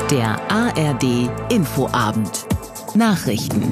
Der ARD Infoabend. Nachrichten.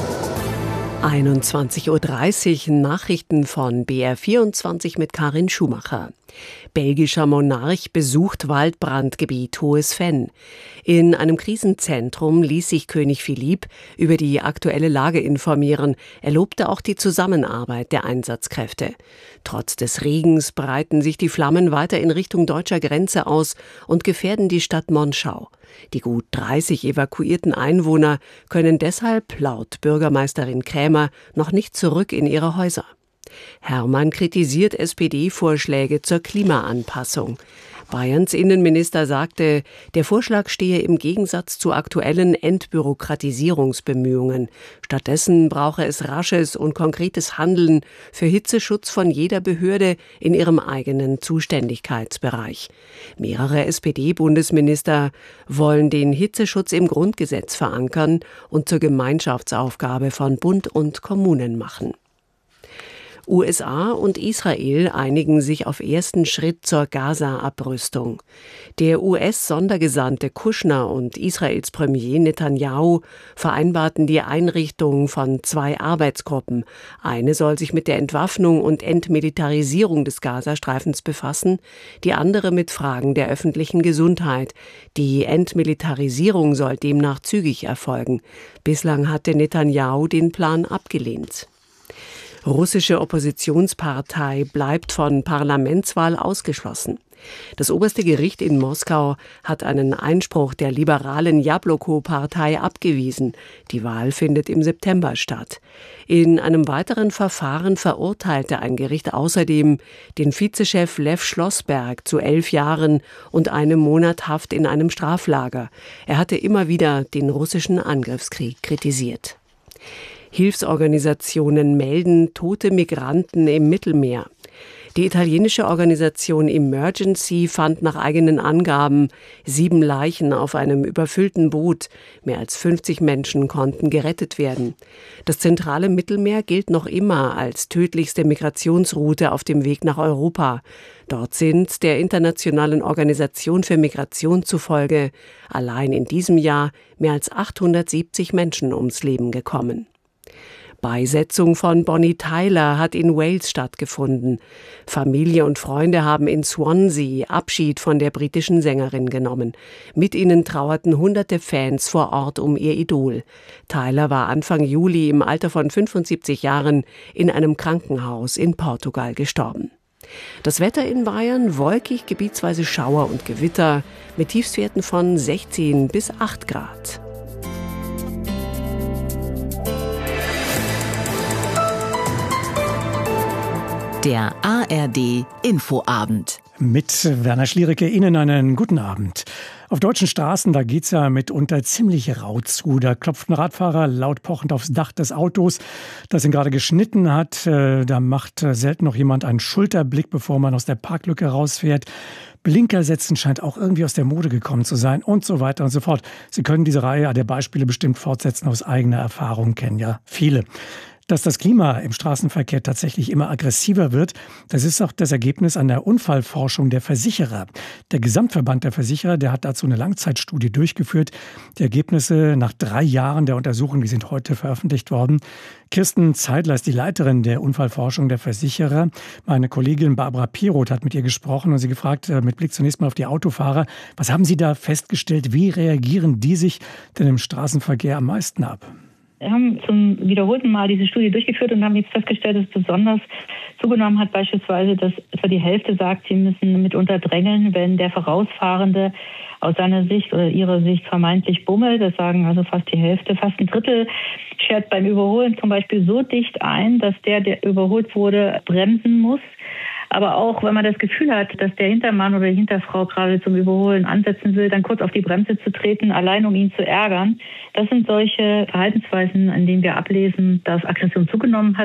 21:30 Uhr Nachrichten von BR24 mit Karin Schumacher. Belgischer Monarch besucht Waldbrandgebiet Hohes Venn. In einem Krisenzentrum ließ sich König Philippe über die aktuelle Lage informieren. Er lobte auch die Zusammenarbeit der Einsatzkräfte. Trotz des Regens breiten sich die Flammen weiter in Richtung deutscher Grenze aus und gefährden die Stadt Monschau. Die gut 30 evakuierten Einwohner können deshalb laut Bürgermeisterin Krämer noch nicht zurück in ihre Häuser. Herrmann kritisiert SPD-Vorschläge zur Klimaanpassung. Bayerns Innenminister sagte, der Vorschlag stehe im Gegensatz zu aktuellen Entbürokratisierungsbemühungen. Stattdessen brauche es rasches und konkretes Handeln für Hitzeschutz von jeder Behörde in ihrem eigenen Zuständigkeitsbereich. Mehrere SPD-Bundesminister wollen den Hitzeschutz im Grundgesetz verankern und zur Gemeinschaftsaufgabe von Bund und Kommunen machen. USA und Israel einigen sich auf ersten Schritt zur Gaza-Abrüstung. Der US-Sondergesandte Kushner und Israels Premier Netanyahu vereinbarten die Einrichtung von 2 Arbeitsgruppen. Eine soll sich mit der Entwaffnung und Entmilitarisierung des Gazastreifens befassen, die andere mit Fragen der öffentlichen Gesundheit. Die Entmilitarisierung soll demnach zügig erfolgen. Bislang hatte Netanyahu den Plan abgelehnt. Russische Oppositionspartei bleibt von Parlamentswahl ausgeschlossen. Das oberste Gericht in Moskau hat einen Einspruch der liberalen Jabloko-Partei abgewiesen. Die Wahl findet im September statt. In einem weiteren Verfahren verurteilte ein Gericht außerdem den Vizechef Lew Schlossberg zu 11 Jahren und einem Monat Haft in einem Straflager. Er hatte immer wieder den russischen Angriffskrieg kritisiert. Hilfsorganisationen melden tote Migranten im Mittelmeer. Die italienische Organisation Emergency fand nach eigenen Angaben 7 Leichen auf einem überfüllten Boot. Mehr als 50 Menschen konnten gerettet werden. Das zentrale Mittelmeer gilt noch immer als tödlichste Migrationsroute auf dem Weg nach Europa. Dort sind der Internationalen Organisation für Migration zufolge allein in diesem Jahr mehr als 870 Menschen ums Leben gekommen. Beisetzung von Bonnie Tyler hat in Wales stattgefunden. Familie und Freunde haben in Swansea Abschied von der britischen Sängerin genommen. Mit ihnen trauerten hunderte Fans vor Ort um ihr Idol. Tyler war Anfang Juli im Alter von 75 Jahren in einem Krankenhaus in Portugal gestorben. Das Wetter in Bayern: wolkig, gebietsweise Schauer und Gewitter mit Tiefstwerten von 16 bis 8 Grad. Der ARD Infoabend. Mit Werner Schliericke Ihnen einen guten Abend. Auf deutschen Straßen, da geht's ja mitunter ziemlich rau zu. Da klopft ein Radfahrer laut pochend aufs Dach des Autos, das ihn gerade geschnitten hat. Da macht selten noch jemand einen Schulterblick, bevor man aus der Parklücke rausfährt. Blinker setzen scheint auch irgendwie aus der Mode gekommen zu sein und so weiter und so fort. Sie können diese Reihe der Beispiele bestimmt fortsetzen, aus eigener Erfahrung, kennen ja viele. Dass das Klima im Straßenverkehr tatsächlich immer aggressiver wird, das ist auch das Ergebnis an der Unfallforschung der Versicherer. Der Gesamtverband der Versicherer, der hat dazu eine Langzeitstudie durchgeführt. Die Ergebnisse nach 3 Jahren der Untersuchung, die sind heute veröffentlicht worden. Kirsten Zeidler ist die Leiterin der Unfallforschung der Versicherer. Meine Kollegin Barbara Piroth hat mit ihr gesprochen und sie gefragt, mit Blick zunächst mal auf die Autofahrer, was haben Sie da festgestellt? Wie reagieren die sich denn im Straßenverkehr am meisten ab? Wir haben zum wiederholten Mal diese Studie durchgeführt und haben jetzt festgestellt, dass es besonders zugenommen hat, beispielsweise, dass etwa die Hälfte sagt, sie müssen mitunter drängeln, wenn der Vorausfahrende aus seiner Sicht oder ihrer Sicht vermeintlich bummelt. Das sagen also fast die Hälfte. Fast ein Drittel schert beim Überholen zum Beispiel so dicht ein, dass der überholt wurde, bremsen muss. Aber auch, wenn man das Gefühl hat, dass der Hintermann oder die Hinterfrau gerade zum Überholen ansetzen will, dann kurz auf die Bremse zu treten, allein um ihn zu ärgern. Das sind solche Verhaltensweisen, an denen wir ablesen, dass Aggression zugenommen hat.